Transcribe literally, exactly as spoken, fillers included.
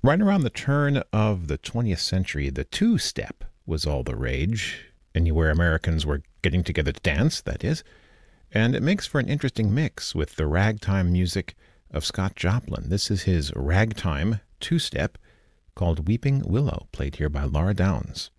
Right around the turn of the twentieth century, the two-step was all the rage, anywhere Americans were getting together to dance, that is, and it makes for an interesting mix with the ragtime music of Scott Joplin. This is his ragtime two-step called Weeping Willow, played here by Laura Downs.